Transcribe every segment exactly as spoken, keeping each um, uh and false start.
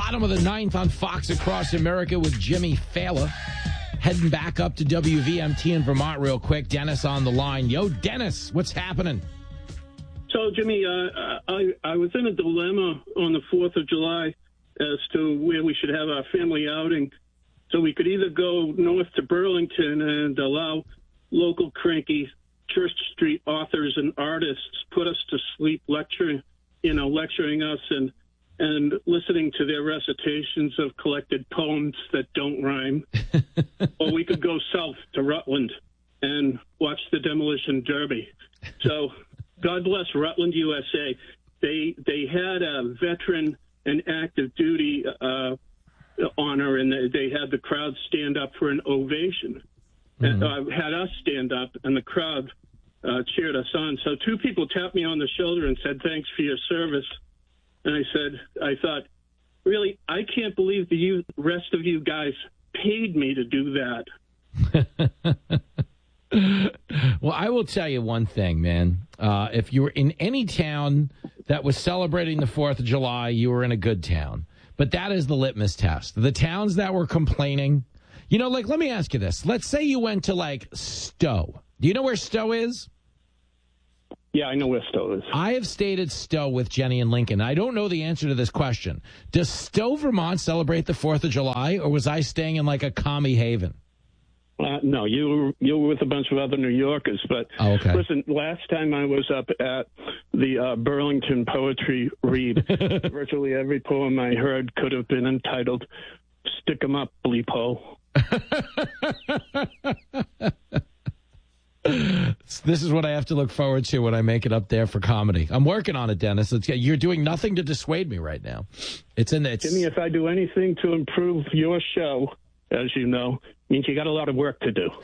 Bottom of the ninth on Fox Across America with Jimmy Fallon. Heading back up to W V M T in Vermont real quick. Dennis on the line. Yo, Dennis, what's happening? So, Jimmy, uh, I, I was in a dilemma on the fourth of July as to where we should have our family outing. So we could either go north to Burlington and allow local cranky Church Street authors and artists put us to sleep lecturing, you know, lecturing us and and listening to their recitations of collected poems that don't rhyme. Or we could go south to Rutland and watch the Demolition Derby. So God bless Rutland, U S A. They they had a veteran and active duty uh, honor, and they had the crowd stand up for an ovation. Mm-hmm. And, uh, had us stand up, and the crowd uh, cheered us on. So two people tapped me on the shoulder and said, "Thanks for your service." And I said, I thought, really, I can't believe the you, rest of you guys paid me to do that. Well, I will tell you one thing, man. Uh, if you were in any town that was celebrating the fourth of July, you were in a good town. But that is the litmus test. The towns that were complaining, you know, like, let me ask you this. Let's say you went to, like, Stowe. Do you know where Stowe is? Yeah, I know where Stowe is. I have stayed at Stowe with Jenny and Lincoln. I don't know the answer to this question. Does Stowe, Vermont celebrate the fourth of July, or was I staying in, like, a commie haven? Uh, no, you were, you were with a bunch of other New Yorkers. But oh, okay. Listen, last time I was up at the uh, Burlington Poetry Read, virtually every poem I heard could have been entitled, "Stick 'em Up, Bleep Hole." This is what I have to look forward to when I make it up there for comedy. I'm working on it, Dennis. It's, you're doing nothing to dissuade me right now. It's in it's Jimmy, if I do anything to improve your show, as you know, means you got a lot of work to do.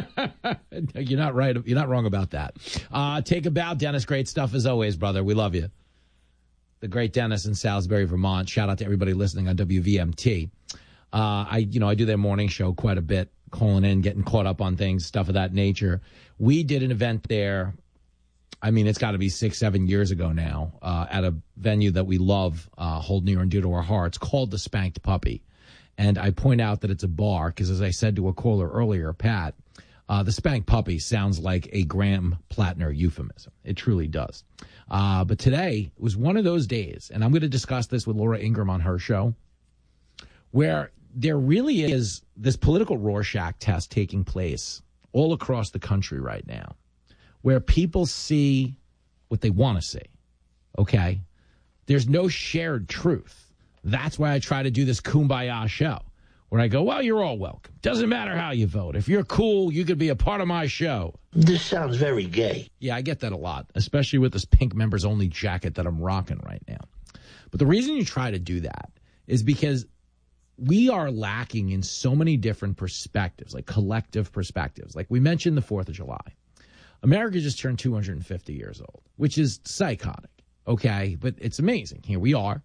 You're not right. You're not wrong about that. Uh, take a bow, Dennis. Great stuff as always, brother. We love you. The great Dennis in Salisbury, Vermont. Shout out to everybody listening on W V M T. Uh, I, you know, I do their morning show quite a bit, calling in, getting caught up on things, stuff of that nature. We did an event there. I mean, it's got to be six, seven years ago now, uh, at a venue that we love, uh, hold near and dear to our hearts, called the Spanked Puppy. And I point out that it's a bar because, as I said to a caller earlier, Pat, uh, the Spanked Puppy sounds like a Graham Plattner euphemism. It truly does. Uh, but today was one of those days, and I'm going to discuss this with Laura Ingraham on her show, where there really is this political Rorschach test taking place all across the country right now, where people see what they want to see, okay? There's no shared truth. That's why I try to do this Kumbaya show, where I go, well, you're all welcome. Doesn't matter how you vote. If you're cool, you could be a part of my show. This sounds very gay. Yeah, I get that a lot, especially with this pink members-only jacket that I'm rocking right now. But the reason you try to do that is because we are lacking in so many different perspectives, like collective perspectives. Like we mentioned the fourth of July. America just turned two hundred fifty years old, which is psychotic, okay? But it's amazing. Here we are.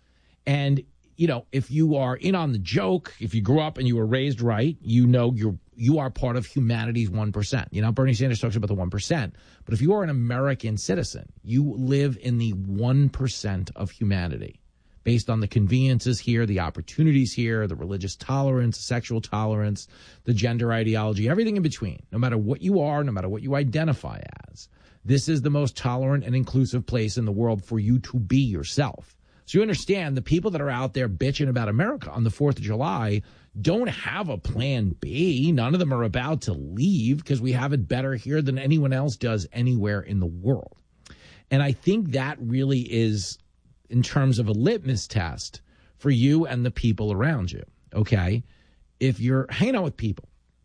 And, you know, if you are in on the joke, if you grew up and you were raised right, you know you're you are part of humanity's one percent. You know, Bernie Sanders talks about the one percent. But if you are an American citizen, you live in the one percent of humanity. Based on the conveniences here, the opportunities here, the religious tolerance, sexual tolerance, the gender ideology, everything in between. No matter what you are, no matter what you identify as, this is the most tolerant and inclusive place in the world for you to be yourself. So you understand the people that are out there bitching about America on the fourth of July don't have a plan B. None of them are about to leave because we have it better here than anyone else does anywhere in the world. And I think that really is, in terms of a litmus test for you and the people around you, okay? If you're hanging out with people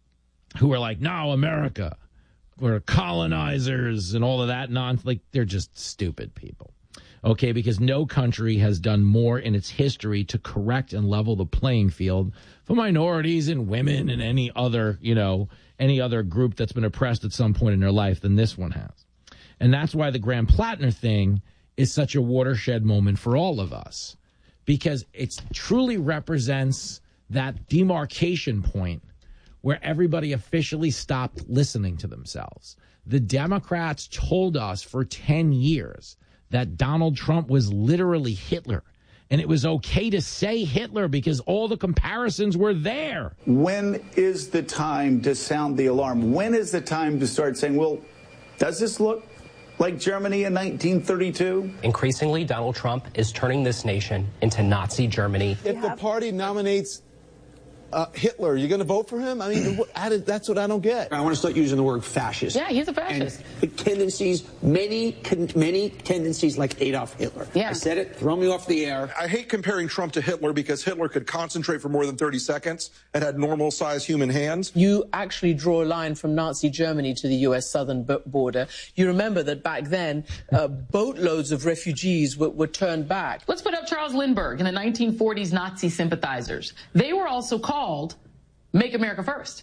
who are like, no, America, we're colonizers and all of that nonsense, like they're just stupid people, okay? Because no country has done more in its history to correct and level the playing field for minorities and women and any other, you know, any other group that's been oppressed at some point in their life than this one has. And that's why the Graham Plattner thing is such a watershed moment for all of us, because it truly represents that demarcation point where everybody officially stopped listening to themselves. The Democrats told us for ten years that Donald Trump was literally Hitler And it was okay to say Hitler because all the comparisons were there. When is the time to sound the alarm? When is the time to start saying, well, does this look like Germany in nineteen thirty-two? Increasingly, Donald Trump is turning this nation into Nazi Germany. If the party nominates uh, Hitler, you're going to vote for him? I mean, that's what I don't get. I want to start using the word fascist. Yeah, he's a fascist. And tendencies, many, many tendencies like Adolf Hitler. Yeah. I said it, throw me off the air. I hate comparing Trump to Hitler because Hitler could concentrate for more than thirty seconds and had normal-sized human hands. You actually draw a line from Nazi Germany to the U S southern border. You remember that back then, uh, boatloads of refugees were, were turned back. Let's put up Charles Lindbergh and the nineteen forties Nazi sympathizers. They were also called Make America First.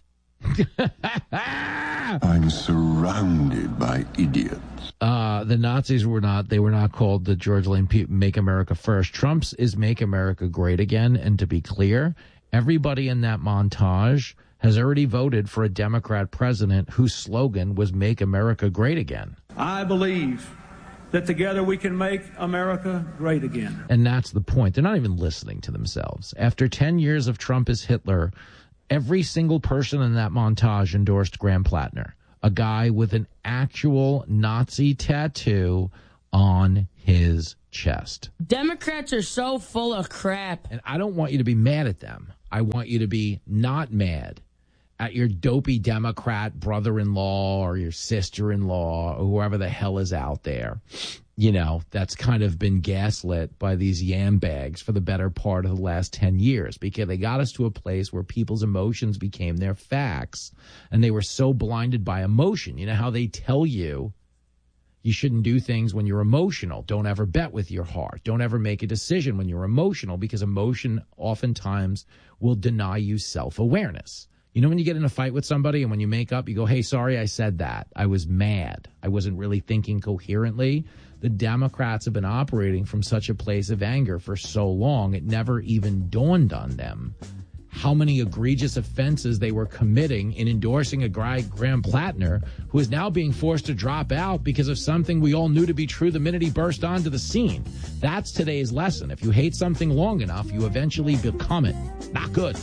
I'm surrounded by idiots. Uh, the Nazis were not, they were not called the George Lane P- Make America First. Trump's is Make America Great Again. And to be clear, everybody in that montage has already voted for a Democrat president whose slogan was Make America Great Again. I believe that together we can make America great again. And that's the point. They're not even listening to themselves. After ten years of Trump as Hitler, every single person in that montage endorsed Graham Plattner, a guy with an actual Nazi tattoo on his chest. Democrats are so full of crap. And I don't want you to be mad at them. I want you to be not mad at your dopey Democrat brother-in-law or your sister-in-law or whoever the hell is out there, you know, that's kind of been gaslit by these yam bags for the better part of the last ten years, because they got us to a place where people's emotions became their facts, and they were so blinded by emotion. You know how they tell you you shouldn't do things when you're emotional. Don't ever bet with your heart. Don't ever make a decision when you're emotional, because emotion oftentimes will deny you self-awareness. You know, when you get in a fight with somebody and when you make up, you go, hey, sorry, I said that. I was mad. I wasn't really thinking coherently. The Democrats have been operating from such a place of anger for so long, it never even dawned on them how many egregious offenses they were committing in endorsing a guy, Graham Plattner, who is now being forced to drop out because of something we all knew to be true the minute he burst onto the scene. That's today's lesson. If you hate something long enough, you eventually become it. Not good.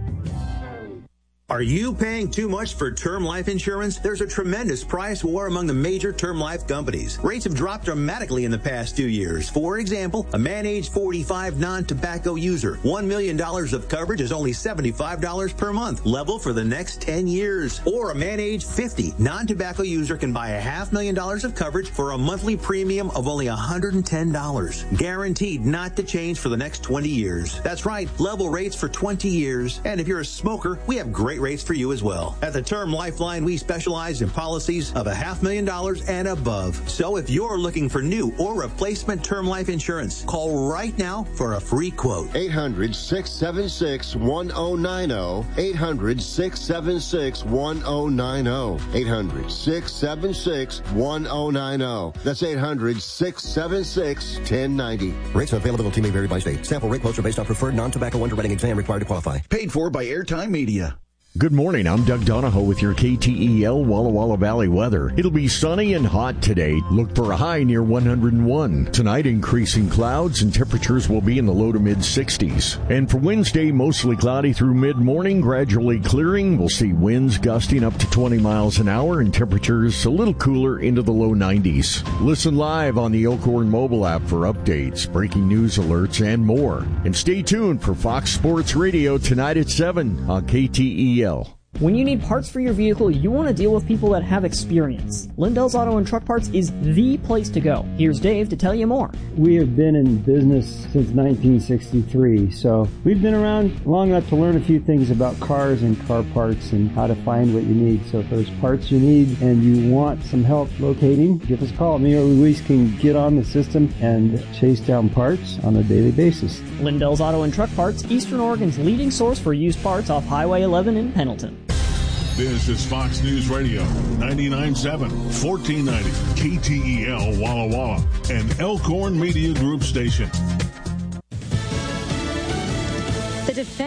Are you paying too much for term life insurance? There's a tremendous price war among the major term life companies. Rates have dropped dramatically in the past two years. For example, a man age forty-five non-tobacco user, one million dollars of coverage is only seventy-five dollars per month, level for the next ten years. Or a man age fifty non-tobacco user can buy a half million dollars of coverage for a monthly premium of only one hundred ten dollars. Guaranteed not to change for the next twenty years. That's right, level rates for twenty years. And if you're a smoker, we have great rates for you as well. At the Term Lifeline, we specialize in policies of a half million dollars and above. So if you're looking for new or replacement term life insurance, call right now for a free quote. eight hundred, six seven six, one oh nine oh. eight hundred, six seven six, one oh nine oh. eight hundred, six seven six, one oh nine oh. That's eight hundred, six seven six, one oh nine oh. Rates and availability may vary by state. Sample rate quotes are based on preferred non-tobacco underwriting exam required to qualify. Paid for by Airtime Media. Good morning, I'm Doug Donahoe with your K T E L Walla Walla Valley weather. It'll be sunny and hot today. Look for a high near one hundred one. Tonight, increasing clouds and temperatures will be in the low to mid sixties. And for Wednesday, mostly cloudy through mid-morning, gradually clearing. We'll see winds gusting up to twenty miles an hour and temperatures a little cooler into the low nineties. Listen live on the Elkhorn mobile app for updates, breaking news alerts, and more. And stay tuned for Fox Sports Radio tonight at seven on K T E L. When you need parts for your vehicle, you want to deal with people that have experience. Lindell's Auto and Truck Parts is the place to go. Here's Dave to tell you more. We have been in business since nineteen sixty-three, so we've been around long enough to learn a few things about cars and car parts and how to find what you need. So if there's parts you need and you want some help locating, give us a call. Me or Luis can get on the system and chase down parts on a daily basis. Lindell's Auto and Truck Parts, Eastern Oregon's leading source for used parts off Highway eleven in Pendleton. This is Fox News Radio, ninety-nine point seven, fourteen ninety, K T E L Walla Walla, an Elkhorn Media Group station. The Defense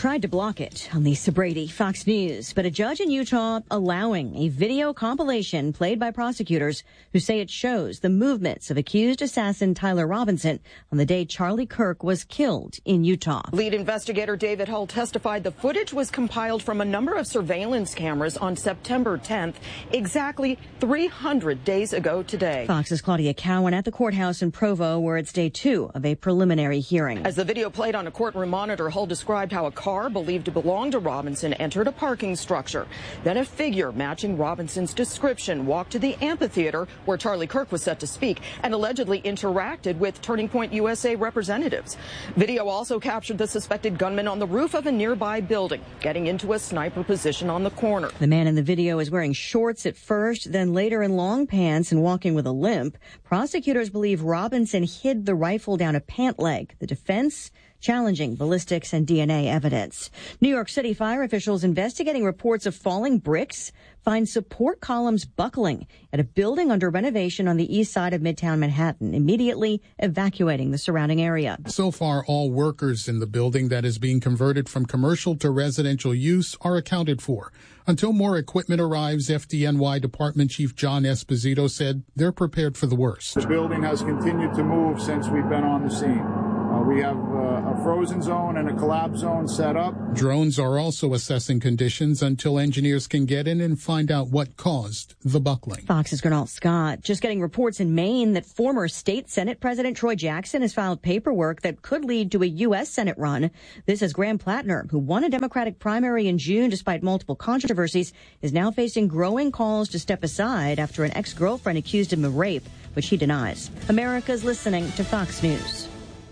tried to block it. On Lisa Brady, Fox News. But a judge in Utah allowing a video compilation played by prosecutors who say it shows the movements of accused assassin Tyler Robinson on the day Charlie Kirk was killed in Utah. Lead investigator David Hull testified the footage was compiled from a number of surveillance cameras on September tenth, exactly three hundred days ago today. Fox's Claudia Cowan at the courthouse in Provo, where it's day two of a preliminary hearing. As the video played on a courtroom monitor, Hull described how a car believed to belong to Robinson entered a parking structure. Then a figure matching Robinson's description walked to the amphitheater where Charlie Kirk was set to speak and allegedly interacted with Turning Point U S A representatives. Video also captured the suspected gunman on the roof of a nearby building, getting into a sniper position on the corner. The man in the video is wearing shorts at first, then later in long pants and walking with a limp. Prosecutors believe Robinson hid the rifle down a pant leg. The defense challenging ballistics and D N A evidence. New York City fire officials investigating reports of falling bricks find support columns buckling at a building under renovation on the east side of Midtown Manhattan, immediately evacuating the surrounding area. So far, all workers in the building that is being converted from commercial to residential use are accounted for. Until more equipment arrives, F D N Y Department Chief John Esposito said they're prepared for the worst. The building has continued to move since we've been on the scene. Uh, we have uh, a frozen zone and a collapse zone set up. Drones are also assessing conditions until engineers can get in and find out what caused the buckling. Fox's Gernal Scott just getting reports in Maine that former state Senate President Troy Jackson has filed paperwork that could lead to a U S Senate run. This as Graham Plattner, who won a Democratic primary in June despite multiple controversies, is now facing growing calls to step aside after an ex-girlfriend accused him of rape, which he denies. America's listening to Fox News.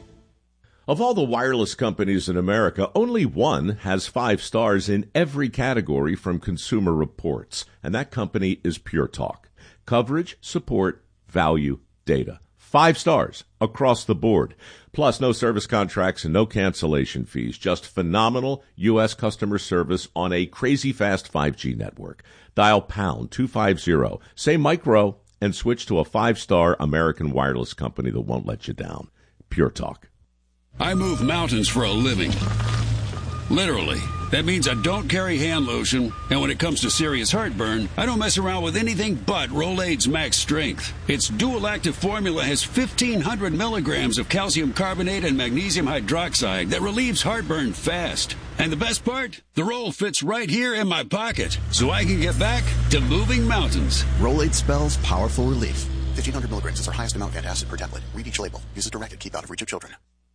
Of all the wireless companies in America, only one has five stars in every category from Consumer Reports, and that company is Pure Talk. Coverage, support, value, data. Five stars across the board. Plus, no service contracts and no cancellation fees. Just phenomenal U S customer service on a crazy fast five G network. Dial pound two fifty, say micro, and switch to a five-star American wireless company that won't let you down. Pure Talk. I move mountains for a living. Literally. That means I don't carry hand lotion, and when it comes to serious heartburn, I don't mess around with anything but Rolaids Max Strength. Its dual-active formula has fifteen hundred milligrams of calcium carbonate and magnesium hydroxide that relieves heartburn fast. And the best part? The roll fits right here in my pocket, so I can get back to moving mountains. Rolaids spells powerful relief. fifteen hundred milligrams is our highest amount of antacid per tablet. Read each label. Use as directed. Keep out of reach of children.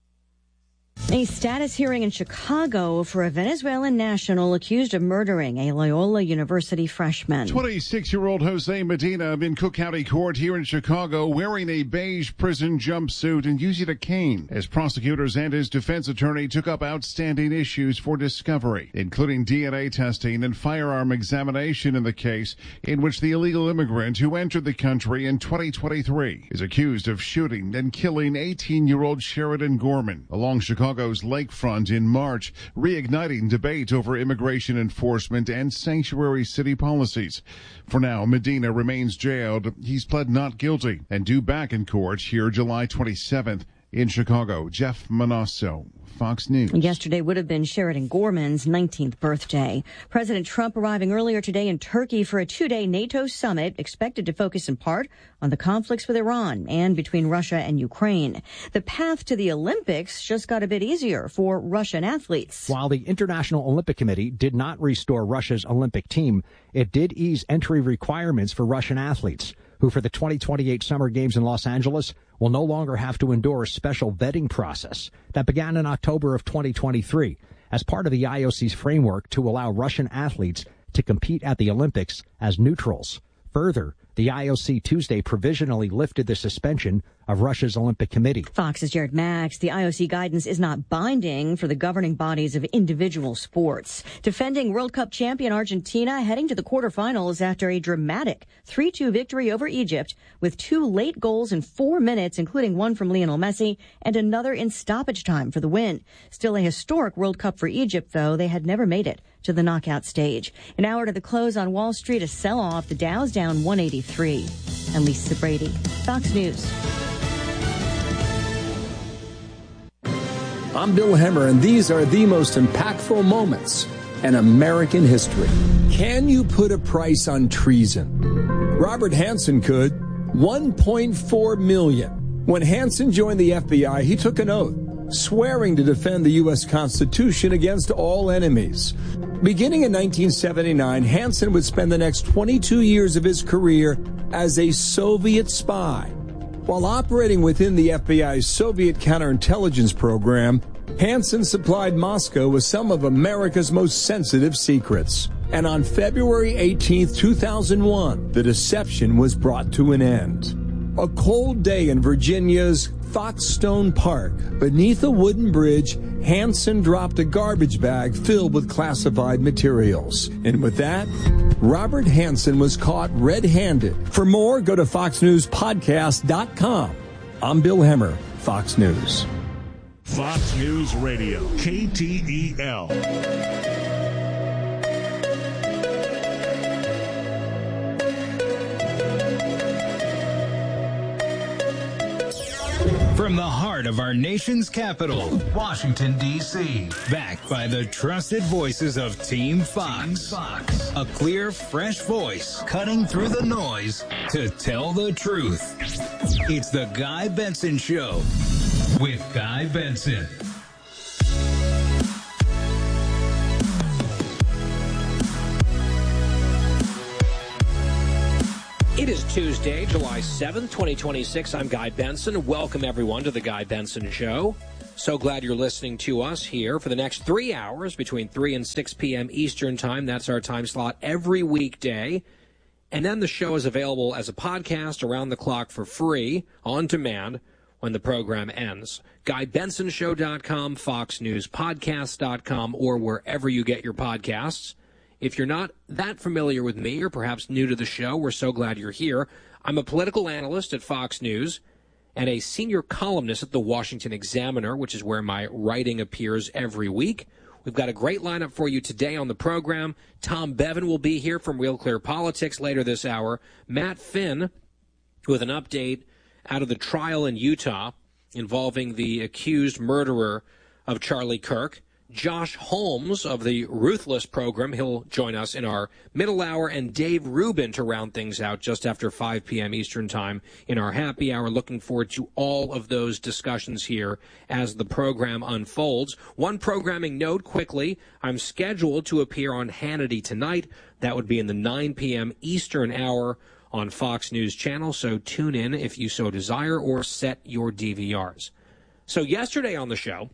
A status hearing in Chicago for a Venezuelan national accused of murdering a Loyola University freshman. twenty-six-year-old Jose Medina in Cook County Court here in Chicago wearing a beige prison jumpsuit and using a cane as prosecutors and his defense attorney took up outstanding issues for discovery, including D N A testing and firearm examination in the case in which the illegal immigrant who entered the country in twenty twenty-three is accused of shooting and killing eighteen-year-old Sheridan Gorman along Chicago Chicago's lakefront in March, reigniting debate over immigration enforcement and sanctuary city policies. For now, Medina remains jailed. He's pled not guilty and due back in court here July twenty-seventh in Chicago. Jeff Manasso, Fox News. Yesterday would have been Sheridan Gorman's nineteenth birthday. President Trump arriving earlier today in Turkey for a two-day NATO summit expected to focus in part on the conflicts with Iran and between Russia and Ukraine. The path to the Olympics just got a bit easier for Russian athletes. While the International Olympic Committee did not restore Russia's Olympic team, it did ease entry requirements for Russian athletes, who for the twenty twenty-eight Summer Games in Los Angeles will no longer have to endure a special vetting process that began in October of twenty twenty-three as part of the I O C's framework to allow Russian athletes to compete at the Olympics as neutrals. Further, the I O C Tuesday provisionally lifted the suspension of Russia's Olympic Committee. Fox's Jared Max. The I O C guidance is not binding for the governing bodies of individual sports. Defending World Cup champion Argentina heading to the quarterfinals after a dramatic three two victory over Egypt with two late goals in four minutes, including one from Lionel Messi and another in stoppage time for the win. Still a historic World Cup for Egypt, though. They had never made it to the knockout stage. An hour to the close on Wall Street, a sell-off. The Dow's down one eighty-three. I'm Lisa Brady, Fox News. I'm Bill Hemmer, and these are the most impactful moments in American history. Can you put a price on treason? Robert Hanssen could. one point four million dollars. When Hanssen joined the F B I, he took an oath, swearing to defend the U S Constitution against all enemies. Beginning in nineteen seventy-nine, Hanssen would spend the next twenty-two years of his career as a Soviet spy. While operating within the F B I's Soviet counterintelligence program, Hanssen supplied Moscow with some of America's most sensitive secrets. And on February eighteenth, two thousand one, the deception was brought to an end. A cold day in Virginia's Foxstone Park. Beneath a wooden bridge, Hanssen dropped a garbage bag filled with classified materials. And with that, Robert Hanssen was caught red-handed. For more, go to fox news podcast dot com. I'm Bill Hemmer, Fox News. Fox News Radio, K T E L. From the heart of our nation's capital, Washington, D C, backed by the trusted voices of Team Fox. Team Fox. A clear, fresh voice cutting through the noise to tell the truth. It's the Guy Benson Show with Guy Benson. It is Tuesday, July seventh, twenty twenty-six. I'm Guy Benson. Welcome, everyone, to the Guy Benson Show. So glad you're listening to us here for the next three hours between three and six p.m. Eastern Time. That's our time slot every weekday. And then the show is available as a podcast around the clock for free, on demand, when the program ends. Guy Benson Show dot com, Fox News Podcast dot com, or wherever you get your podcasts. If you're not that familiar with me or perhaps new to the show, we're so glad you're here. I'm a political analyst at Fox News and a senior columnist at the Washington Examiner, which is where my writing appears every week. We've got a great lineup for you today on the program. Tom Bevan will be here from Real Clear Politics later this hour. Matt Finn with an update out of the trial in Utah involving the accused murderer of Charlie Kirk. Josh Holmes of the Ruthless program, he'll join us in our middle hour, and Dave Rubin to round things out just after five p.m. Eastern Time in our happy hour. Looking forward to all of those discussions here as the program unfolds. One programming note quickly, I'm scheduled to appear on Hannity tonight. That would be in the nine p.m. Eastern hour on Fox News Channel, so tune in if you so desire or set your D V Rs. So yesterday on the show,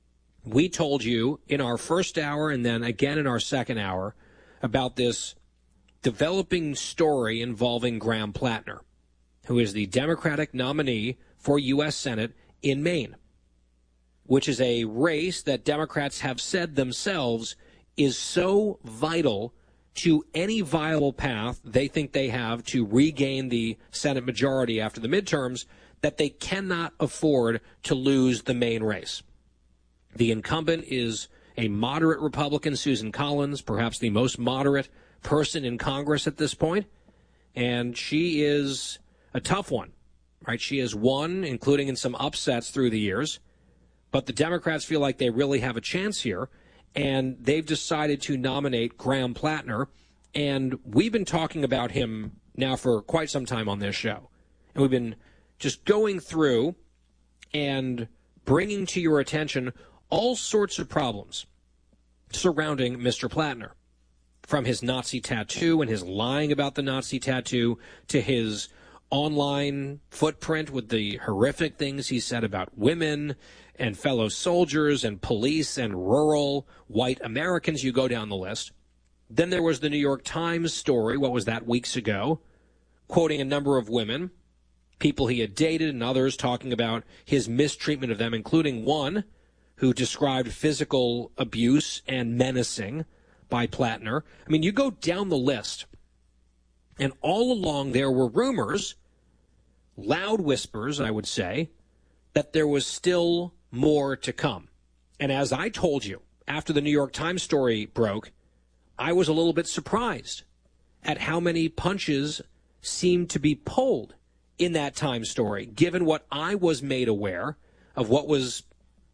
we told you in our first hour and then again in our second hour about this developing story involving Graham Plattner, who is the Democratic nominee for U S Senate in Maine, which is a race that Democrats have said themselves is so vital to any viable path they think they have to regain the Senate majority after the midterms that they cannot afford to lose the Maine race. The incumbent is a moderate Republican, Susan Collins, perhaps the most moderate person in Congress at this point, and she is a tough one, right? She has won, including in some upsets through the years, but the Democrats feel like they really have a chance here, and they've decided to nominate Graham Plattner, and we've been talking about him now for quite some time on this show, and we've been just going through and bringing to your attention all sorts of problems surrounding Mister Plattner, from his Nazi tattoo and his lying about the Nazi tattoo to his online footprint with the horrific things he said about women and fellow soldiers and police and rural white Americans. You go down the list. Then there was the New York Times story, what was that, weeks ago, quoting a number of women, people he had dated and others talking about his mistreatment of them, including one who described physical abuse and menacing by Plattner. I mean, you go down the list, and all along there were rumors, loud whispers, I would say, that there was still more to come. And as I told you, after the New York Times story broke, I was a little bit surprised at how many punches seemed to be pulled in that Times story, given what I was made aware of what was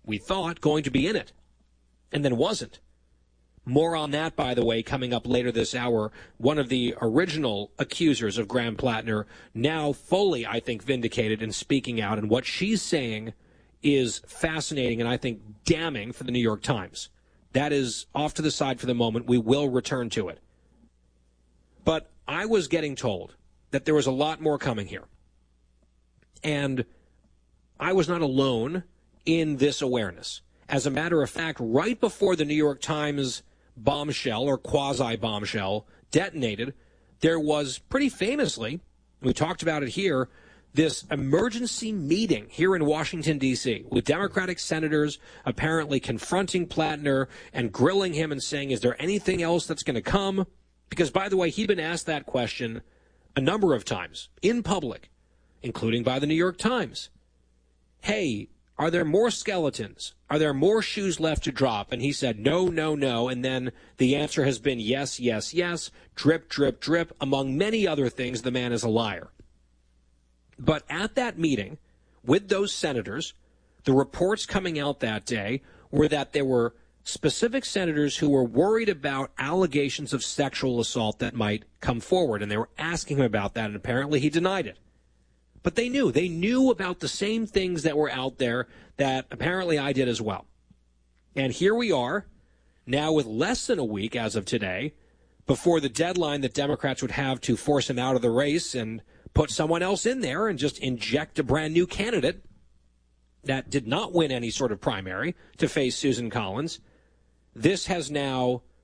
we thought, going to be in it, and then wasn't. More on that, by the way, coming up later this hour. One of the original accusers of Graham Plattner now fully, I think, vindicated and speaking out. And what she's saying is fascinating and I think damning for the New York Times. That is off to the side for the moment. We will return to it. But I was getting told that there was a lot more coming here. And I was not alone in this awareness. As a matter of fact, right before the New York Times bombshell or quasi-bombshell detonated, there was pretty famously, we talked about it here, this emergency meeting here in Washington, D C, with Democratic senators apparently confronting Plattner and grilling him and saying, is there anything else that's going to come? Because, by the way, he'd been asked that question a number of times in public, including by the New York Times. Hey, are there more skeletons? Are there more shoes left to drop? And he said, no, no, no. And then the answer has been yes, yes, yes, drip, drip, drip. Among many other things, the man is a liar. But at that meeting with those senators, the reports coming out that day were that there were specific senators who were worried about allegations of sexual assault that might come forward. And they were asking him about that, and apparently he denied it. But they knew. They knew about the same things that were out there that apparently I did as well. And here we are, now with less than a week as of today, before the deadline that Democrats would have to force him out of the race and put someone else in there and just inject a brand new candidate that did not win any sort of primary to face Susan Collins. This has now